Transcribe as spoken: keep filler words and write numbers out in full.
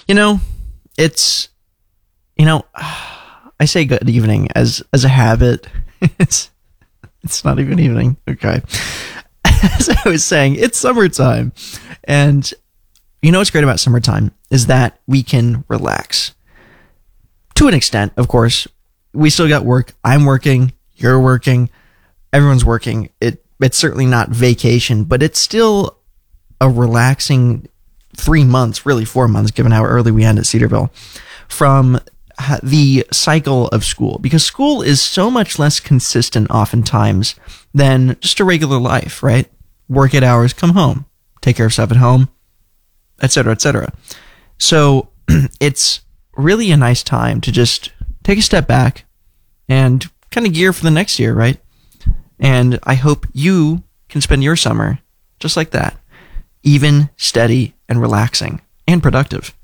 You know, it's, you know, I say good evening as, as a habit. It's, it's not even evening. Okay. As I was saying, it's summertime. And you know what's great about summertime is that we can relax. To an extent, of course. We still got work. I'm working. You're working. Everyone's working. It It's certainly not vacation, but it's still a relaxing three months, really four months, given how early we end at Cedarville, from the cycle of school. Because school is so much less consistent oftentimes than just a regular life, right? Work eight hours, come home, take care of stuff at home, et cetera, et cetera. So it's really a nice time to just take a step back and kind of gear for the next year, right? And I hope you can spend your summer just like that, even, steady, and relaxing, and productive.